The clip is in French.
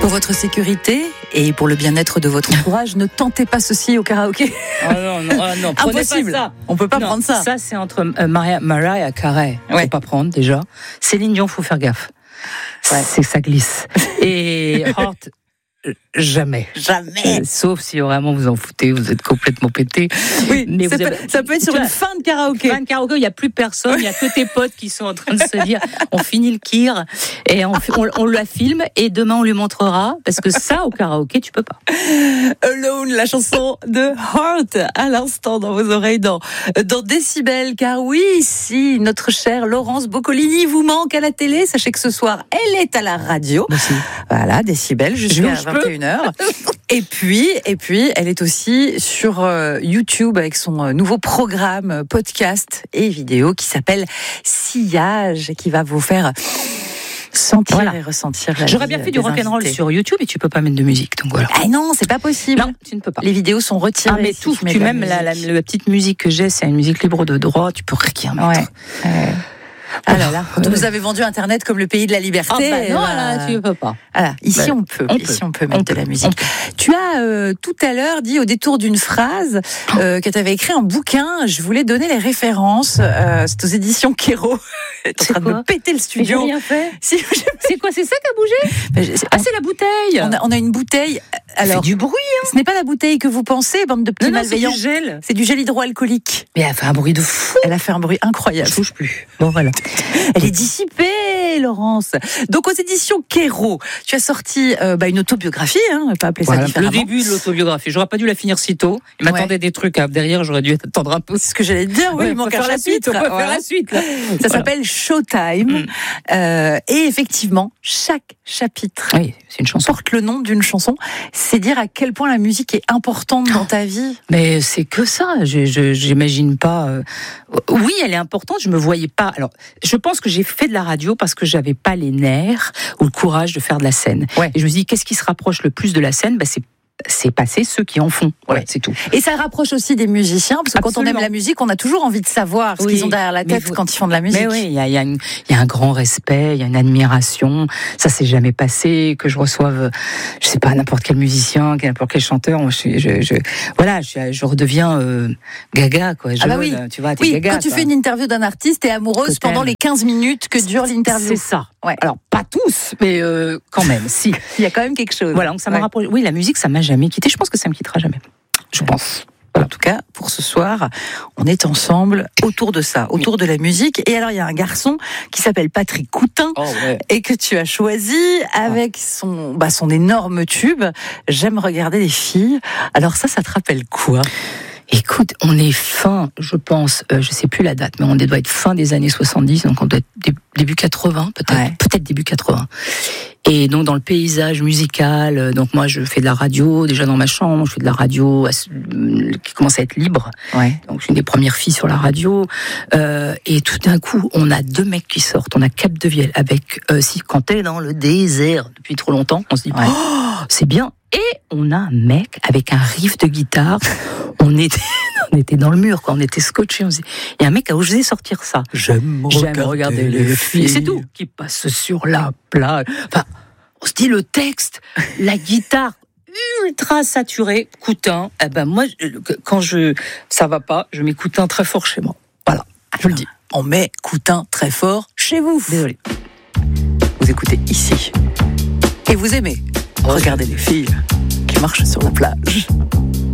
Pour votre sécurité et pour le bien-être de votre entourage, ne tentez pas ceci au karaoké. Oh non, prenez Impossible. pas ça. On peut pas prendre ça. Ça, c'est entre Mariah Carey. Ouais. Faut pas prendre déjà. Céline Dion, faut faire gaffe. Ouais. C'est ça glisse. Et Heart, jamais. Sauf si vraiment vous en foutez, vous êtes complètement pété. Oui, mais ça peut être sur une fin de karaoké. Fin de karaoké, il n'y a plus personne, il n'y a que tes potes qui sont en train de se dire on finit le kir et on la filme et demain on lui montrera parce que ça au karaoké tu peux pas. Alone, la chanson de Heart à l'instant dans vos oreilles dans Décibel, car oui, si notre chère Laurence Boccolini vous manque à la télé, sachez que ce soir elle est à la radio. Merci. Voilà, Décibel jusqu'à 21h. Et puis, elle est aussi sur YouTube avec son nouveau programme podcast et vidéo qui s'appelle Sillage et qui va vous faire sentir et ressentir la J'aurais vie bien fait du des rock'n'roll invités. sur YouTube et tu peux pas mettre de musique, donc voilà. Ah non, c'est pas possible. Non, tu ne peux pas. Les vidéos sont retirées. Ah mais si tout, tu mets tu de la même la musique. petite musique que j'ai, c'est une musique libre de droit, tu peux rien mettre. Ouais. Ah là là, quand vous avez vendu Internet comme le pays de la liberté. Ah bah non, là, tu peux pas. Voilà, ici Bah, on peut mettre de la musique. peut. Tu as tout à l'heure dit au détour d'une phrase que tu avais écrit un bouquin. Je voulais donner les références. C'est aux éditions Kéro. T'es en C'est train de quoi me péter le Mais j'ai studio. rien fait. Si, C'est quoi, c'est ça qui a bougé? Ah, c'est la bouteille. on a une bouteille. Alors, fait du bruit. ce n'est pas la bouteille que vous pensez, bande de petits Non, c'est malveillants. du gel. C'est du gel hydroalcoolique. Mais elle fait un bruit de fou. Elle a fait un bruit incroyable. Je touche plus. Bon, voilà. Elle est dissipée, Laurence. Donc aux éditions Kéro, tu as sorti une autobiographie, on va pas appeler ça Voilà, différemment. le début de l'autobiographie. J'aurais pas dû la finir si tôt. Il m'attendait des trucs derrière, j'aurais dû attendre un peu. C'est ce que j'allais te dire, oui, il manque un chapitre. On peut Voilà. faire la suite. Là. Ça s'appelle Showtime. Et effectivement, chaque chapitre Oui, c'est une chanson. porte le nom d'une chanson. C'est dire à quel point la musique est importante dans ta vie. Mais c'est que ça. J'imagine pas. Oui, elle est importante. Je me voyais pas. Alors, je pense que j'ai fait de la radio parce que j'avais pas les nerfs ou le courage de faire de la scène. Ouais. Et je me suis dit, qu'est-ce qui se rapproche le plus de la scène? C'est passer ceux qui en font. Voilà, Ouais. c'est tout. Et ça rapproche aussi des musiciens, parce que quand on Absolument. aime la musique, on a toujours envie de savoir ce Oui, qu'ils ont derrière la mais tête quand ils font de la musique. Mais oui, il y a un grand respect, il y a une admiration. Ça s'est jamais passé que je reçoive, je sais pas, n'importe quel musicien, n'importe quel chanteur. Moi, je redeviens gaga, quoi. Ah bah oui. Tu vois, t'es Oui, gaga. quand tu quoi. fais une interview d'un artiste, t'es amoureuse Que pendant t'aimes. les 15 minutes que dure l'interview. C'est ça. Ouais. Alors, pas tous, mais quand même, si. Il y a quand même quelque chose. Voilà, donc ça m'a Ouais. rapproché. Oui, la musique, ça m'a jamais quitté. Je pense que ça me quittera jamais. Je pense. En tout cas, pour ce soir, on est ensemble autour de ça, autour de la musique. Et alors, il y a un garçon qui s'appelle Patrick Coutin Oh ouais. et que tu as choisi avec son énorme tube. J'aime regarder les filles. Alors ça te rappelle quoi? Écoute, on est fin, je pense, je sais plus la date, mais on doit être fin des années 70, donc on doit être début 80, peut-être, Ouais. peut-être début 80. Et donc dans le paysage musical, donc moi je fais de la radio, déjà dans ma chambre, je fais de la radio qui commence à être libre. Ouais. Donc je suis une des premières filles sur la radio. Et tout d'un coup, on a deux mecs qui sortent. On a Cap de Vielle avec Si quand t'es dans le désert depuis trop longtemps, on se dit Ouais. oh, c'est bien. Et on a un mec avec un riff de guitare. On était dans le mur, quoi. On était scotchés. Il y a un mec qui a osé sortir ça. J'aime regarder les filles. C'est tout. Qui passe sur la plage. Enfin, on se dit le texte, la guitare ultra saturée, Coutin. Eh ben moi, quand ça va pas, je mets Coutin très fort chez moi. Voilà, je le dis. On met Coutin très fort chez vous. Désolé. Vous écoutez ici. Et vous aimez regarder les filles qui marchent sur la plage.